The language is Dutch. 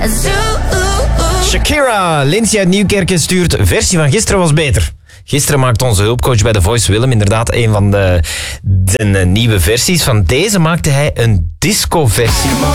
Shakira, Lindsay uit Nieuwkerken stuurt versie van gisteren was beter. Gisteren maakte onze hulpcoach bij The Voice, Willem, inderdaad een van de nieuwe versies. Van deze maakte hij een disco-versie.